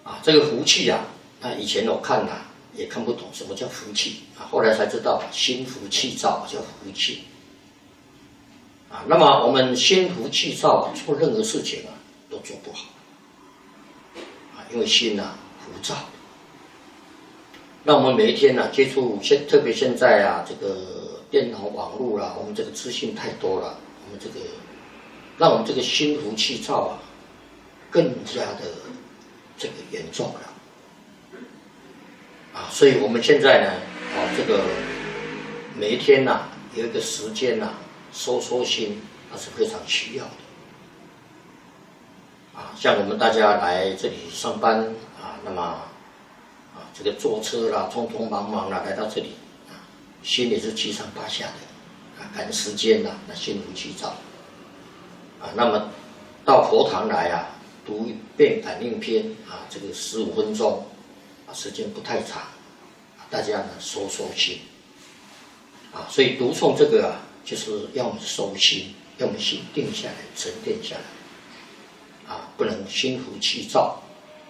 这个福气啊，以前我看也看不懂什么叫福气后来才知道心浮气躁叫福气那么我们心浮气躁做任何事情都做不好因为心浮躁。那我们每一天接触特别现在这个电脑网络我们这个资讯太多了，我们这个让我们这个心浮气躁更加的这个严重了所以我们现在呢这个每一天有一个时间收心那是非常需要的像我们大家来这里上班那么这个坐车匆匆忙忙来到这里心里是七上八下的赶时间那心浮气躁那么到佛堂来读一遍感应篇这个15分钟时间不太长大家收心所以读诵这个就是要我们收心，要我们心定下来沉淀下来不能心浮气躁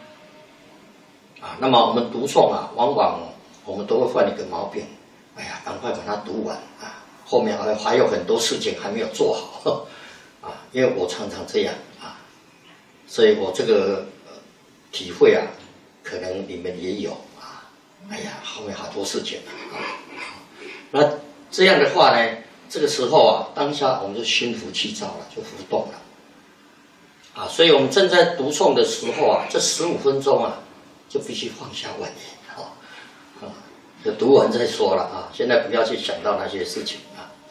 那么我们读诵往往我们都会犯一个毛病，哎呀赶快把它读完后面还有很多事情还没有做好因为我常常这样所以我这个体会可能你们也有哎呀后面好多事情那这样的话呢，这个时候当下我们就心浮气躁了，就浮动了所以我们正在读诵的时候这15分钟就必须放下妄念就读完再说了现在不要去想到那些事情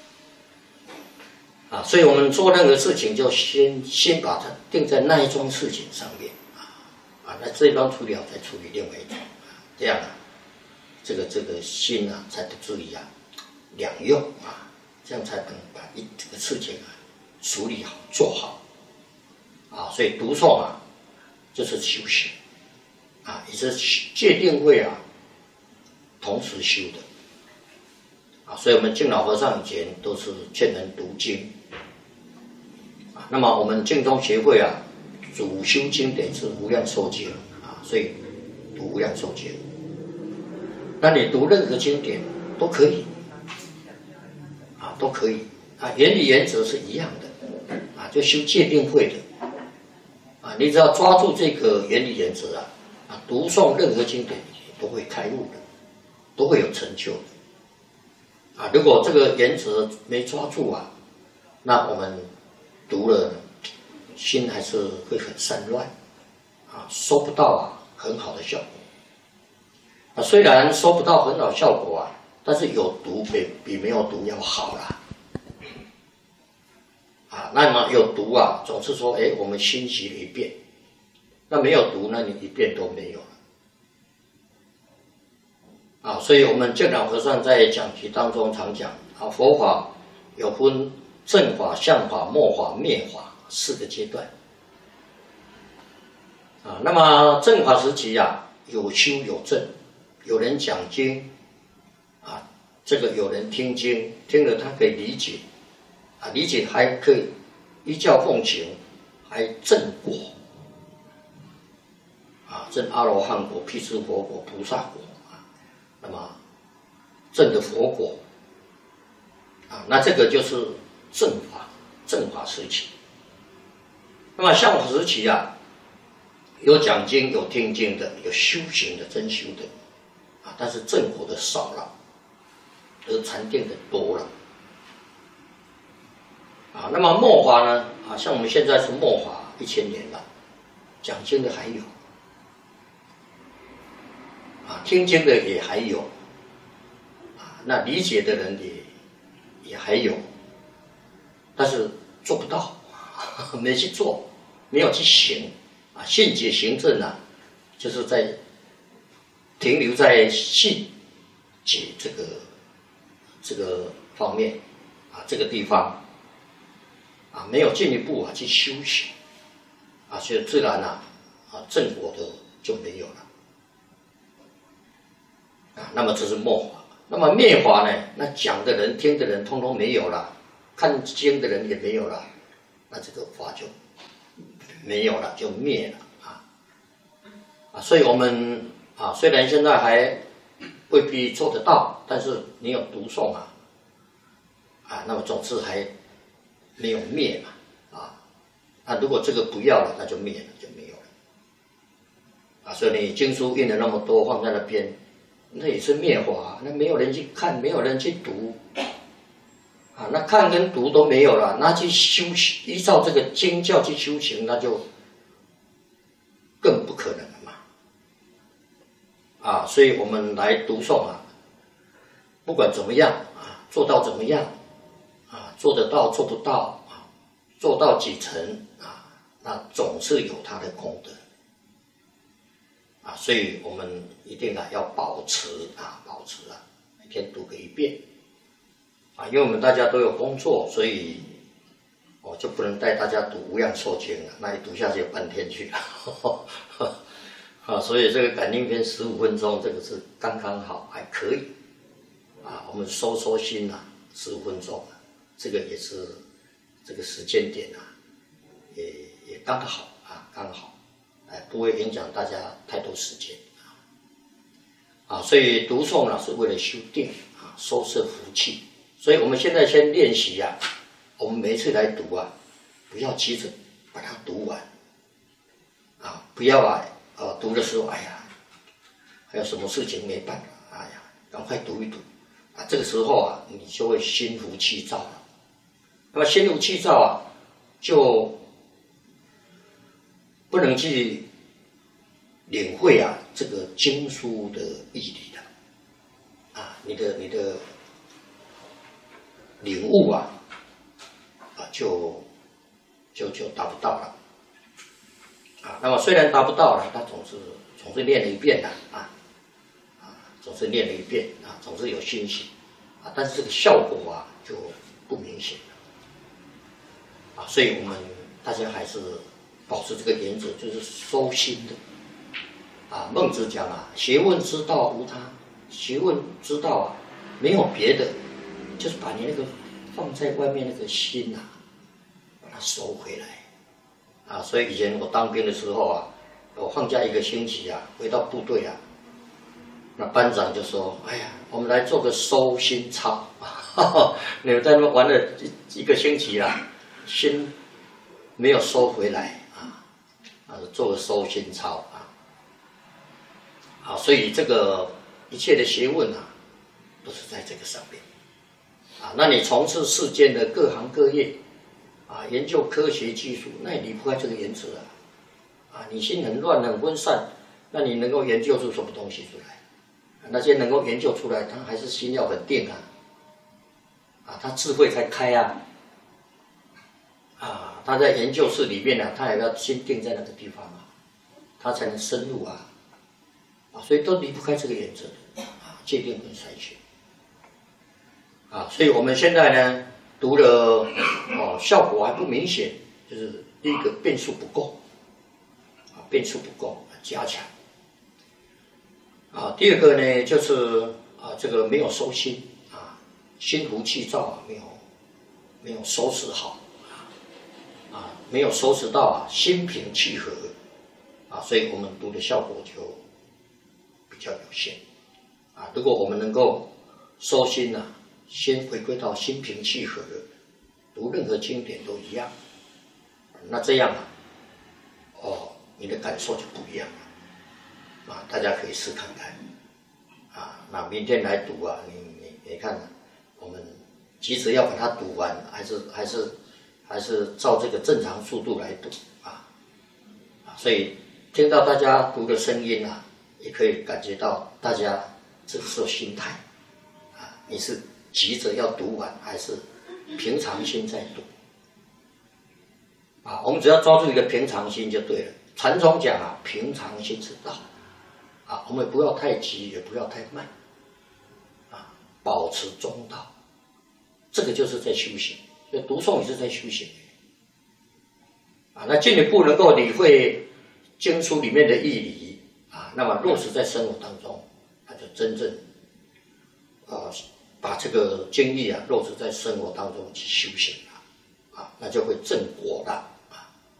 所以我们做任何事情就先把它定在那一桩事情上面那这一桩处理好再处理另外一桩这样这个心才不至于两用这样才能把这个事情处理好做好所以读诵就是修行也是戒定慧同时修的所以我们敬老和尚以前都是劝人读经那么我们净宗协会主修经典是无量寿经所以读无量寿经。那你读任何经典都可以都可以原理原则是一样的就修戒定慧的你只要抓住这个原理原则读诵任何经典都会开悟的，都会有成就的如果这个原则没抓住那我们读了心还是会很散乱收不到很好的效果虽然收不到很好效果但是有读比没有读要好啦那么有读总是说我们心习了一遍，那没有读那你一遍都没有了所以我们净老和尚在讲题当中常讲佛法有分正法、相法、末法、灭法4个阶段那么正法时期有修有证，有人讲经这个有人听经，听了他可以理解理解还可以依教奉行，还证果证阿罗汉果、辟支佛果、菩萨果那么证的佛果那这个就是正法时期。那么相法时期有讲经有听经的，有修行的真修的但是正果的少了，而禅定的多了那么末法呢像我们现在是末法1000年了，讲经的还有听经的也还有那理解的人也还有，但是做不到没去做，没有去行信解行证就是在停留在信解这个方面这个地方没有进一步去修行所以自然正果的就没有了那么这是末法。那么灭法呢，那讲的人听的人通通没有了，看经的人也没有了，那这个法就没有了，就灭了所以我们虽然现在还未必做得到，但是你有读诵那么总是还没有灭嘛那如果这个不要了，那就灭了，就没有了所以你经书印了那么多放在那边，那也是灭法那没有人去看，没有人去读那看跟读都没有了，那去修行，依照这个经教去修行，那就更不可能了嘛所以我们来读诵不管怎么样做到怎么样做得到做不到做到几成那总是有它的功德所以我们一定要保持每天读个一遍因为我们大家都有工作，所以我就不能带大家读无量寿经了，那一读下去半天去了所以这个感应篇15分钟，这个是刚刚好，还可以我们收心15分钟这个也是这个时间点也刚好刚好不会影响大家太多时间所以读诵是为了修定收摄福气，所以我们现在先练习我们每一次来读不要急着把它读完不要读的时候还有什么事情没办法赶快读一读这个时候你就会心浮气躁了。那么心浮气躁就不能去领会这个经书的义理了你的领悟就达不到了那么虽然达不到了，他总是练了一遍总是练了一遍总是有欣喜但是这个效果就不明显了所以我们大家还是保持这个原则，就是收心的孟子讲学问之道无他，学问之道没有别的，就是把你那个放在外面那个心把它收回来所以以前我当兵的时候我放假1个星期回到部队那班长就说哎呀，我们来做个收心操你们在那边玩了一个星期心没有收回来做个收心操所以这个一切的学问都是在这个上面那你从事世间的各行各业研究科学技术，那也离不开这个原则你心很乱很分散，那你能够研究出什么东西出来？那些能够研究出来，他还是心要很定他智慧才开他在研究室里面他也要心定在那个地方他才能深入所以都离不开这个原则戒定跟筛选所以我们现在呢读了效果还不明显，就是第一个变数不够加强第二个呢就是这个没有收心心浮气躁没有收拾好没有收拾到心平气和所以我们读的效果就比较有限如果我们能够收心先回归到心平气和，读任何经典都一样，那这样你的感受就不一样了大家可以试看看那明天来读你看我们急着要把它读完，还是照这个正常速度来读所以听到大家读的声音也可以感觉到大家这个时候心态你是急着要读完，还是平常心在读我们只要抓住一个平常心就对了。禅宗讲平常心是道我们不要太急，也不要太慢保持中道，这个就是在修行。所以读诵也是在修行那进一步能够理会经书里面的义理那么落实在生活当中，那就真正把这个经义落实在生活当中去修行那就会正果了